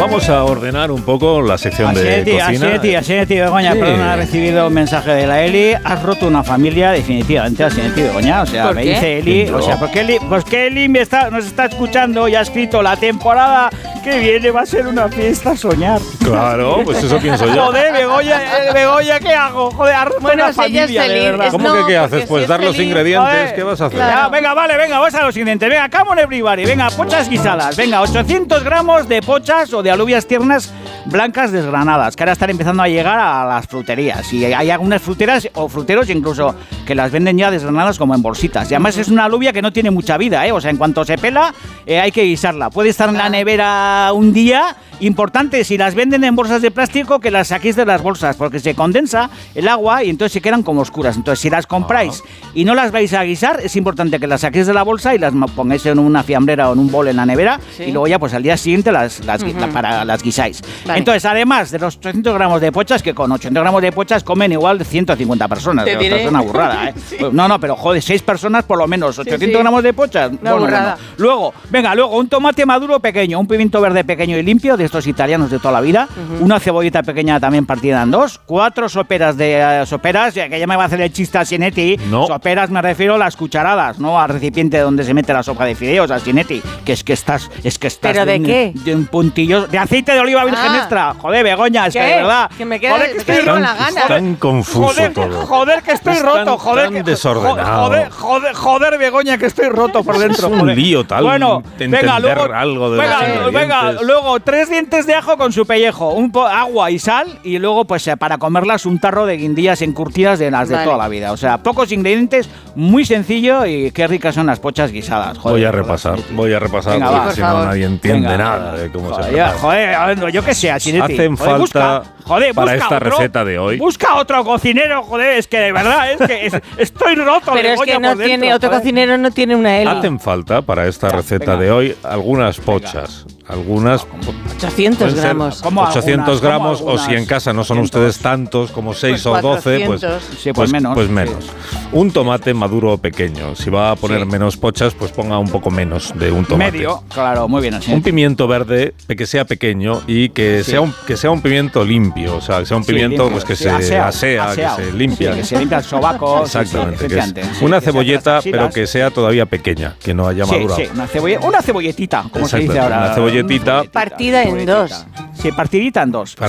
Vamos a ordenar un poco la sección de cocina. Así es, tío Begoña, sí. Perdón, ha recibido un mensaje de la Eli. Has roto una familia, definitivamente, así es, tío Begoña. O sea, me dice Eli, o sea, porque Eli nos está escuchando y ha escrito la temporada que viene va a ser una fiesta a soñar. Claro, pues eso pienso yo. Joder, Begoña, ¿qué hago? Joder, has roto una familia, de verdad. ¿Cómo que qué haces? Pues dar los ingredientes. Joder, ¿qué vas a hacer? Claro. Venga, vamos a los ingredientes. Venga, come on everybody. Venga, pochas guisadas. Venga, 800 gramos de pochas o de alubias tiernas blancas desgranadas, que ahora están empezando a llegar a las fruterías. Y hay algunas fruteras o fruteros incluso que las venden ya desgranadas como en bolsitas. Y además es una alubia que no tiene mucha vida, ¿eh? O sea, en cuanto se pela, hay que guisarla. Puede estar en la nevera un día. Importante, si las venden en bolsas de plástico, que las saquéis de las bolsas, porque se condensa el agua y entonces se quedan como oscuras. Entonces, si las compráis y no las vais a guisar, es importante que las saquéis de la bolsa y las pongáis en una fiambrera o en un bol en la nevera, y luego ya pues al día siguiente las guisáis. Vale. Entonces, además de los 800 gramos de pochas, que con 800 gramos de pochas comen igual 150 personas. Es una burrada, ¿eh? Sí. No, pero joder, 6 personas por lo menos, 800 gramos de pochas. Bueno. Luego, un tomate maduro pequeño, un pimiento verde pequeño y limpio, de estos italianos de toda la vida, una cebollita pequeña también partida en 2, 4 soperas, que ya me va a hacer el chiste a Sinetti. No. Soperas me refiero a las cucharadas, no al recipiente donde se mete la sopa de fideos, a Sinetti, que estás ¿pero de qué? De un puntillo de aceite de oliva virgen extra. Joder, Begoña, es que de verdad. Que me queda con la gana. Tan confuso todo. Joder, que estoy roto, joder. Tan desordenado. Joder, Begoña, que estoy roto por dentro. Es un lío tal. Bueno, venga, luego 3 dientes de ajo con su pellejo, agua y sal, y luego pues para comerlas un tarro de guindillas encurtidas de las de toda la vida. O sea, pocos ingredientes, muy sencillo, y qué ricas son las pochas guisadas. Joder, voy a repasar venga, porque si no nadie entiende nada de cómo se prepara. Joder, yo qué sé, Asinetti. Hacen falta para esta receta de hoy. Busca otro cocinero, joder, es que de verdad estoy roto. Pero es que no tiene otro cocinero, no tiene una Eli. Hacen falta para esta receta de hoy algunas pochas. Algunas 800 gramos. 800 gramos, o si en casa no son ustedes tantos, como 6 o 12, pues menos. Un tomate maduro pequeño. Si va a poner menos pochas, pues ponga un poco menos de un tomate. Medio, claro, muy bien así. Un pimiento verde que sea pequeño y que sea un pimiento limpio, o sea, que sea un pimiento pues que se asea, que se limpia. Que se limpia el sobaco. Exactamente. Una cebolleta, pero que sea todavía pequeña, que no haya madurado. Sí, una cebolletita, como se dice ahora. Una cebolletita partida en 2. Sí, partidita en 2.